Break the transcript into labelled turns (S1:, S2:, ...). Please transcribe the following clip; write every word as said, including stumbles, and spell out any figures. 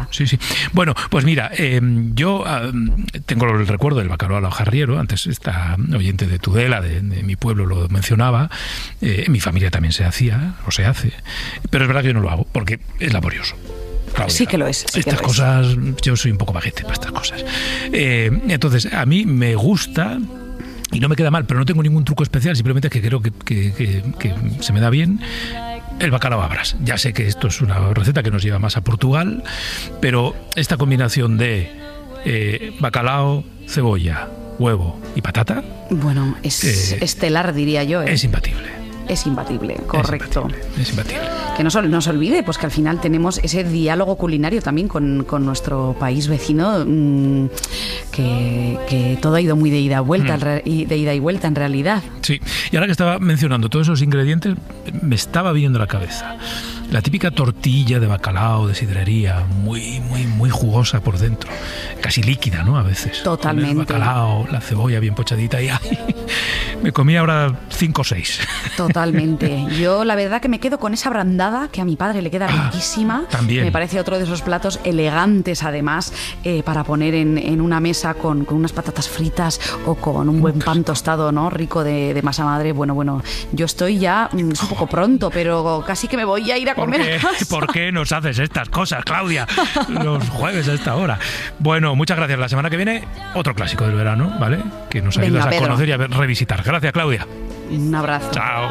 S1: Sí, sí. Bueno, pues mira, eh, yo eh, tengo el recuerdo del bacalao al hojarriero. Antes esta oyente de Tudela, de, de mi pueblo, lo mencionaba. Eh, en mi familia también se hacía, o se hace. Pero es verdad que yo no lo hago, porque es laborioso. Claudia,
S2: sí que lo es. Sí
S1: estas
S2: que lo
S1: cosas,
S2: es.
S1: yo soy un poco bajete para estas cosas. Eh, entonces, a mí me gusta... Y no me queda mal, pero no tengo ningún truco especial, simplemente que creo que, que, que, que se me da bien el bacalao a bras. Ya sé que esto es una receta que nos lleva más a Portugal, pero esta combinación de eh, bacalao, cebolla, huevo y patata...
S2: Bueno, es eh, estelar, diría yo. ¿eh?
S1: Es imbatible.
S2: Es imbatible, correcto.
S1: Es imbatible. Es imbatible.
S2: Que no, no se olvide, pues que al final tenemos ese diálogo culinario también con, con nuestro país vecino, mmm, que, que todo ha ido muy de ida, vuelta, mm. de ida y vuelta en realidad.
S1: Sí, y ahora que estaba mencionando todos esos ingredientes, me estaba viniendo a la cabeza la típica tortilla de bacalao de sidrería, muy, muy, muy jugosa por dentro, casi líquida, ¿no? A veces.
S2: Totalmente.
S1: Con el bacalao, la cebolla bien pochadita y ¡ay! Me comí ahora cinco o seis.
S2: Totalmente. Yo la verdad que me quedo con esa brandada que a mi padre le queda ah, riquísima.
S1: También.
S2: Me parece otro de esos platos elegantes además eh, para poner en, en una mesa con, con unas patatas fritas o con un buen pan tostado, ¿no? Rico de, de masa madre. Bueno, bueno, yo estoy ya, es un poco pronto, pero casi que me voy a ir a comer
S1: ¿Por qué,
S2: a casa.
S1: ¿Por qué nos haces estas cosas, Claudia? Los jueves a esta hora. Bueno, muchas gracias. La semana que viene, otro clásico del verano, ¿vale? Que nos ayudas Venga, a conocer y a ver, revisitar. Gracias, Claudia.
S2: Un abrazo.
S1: Chao.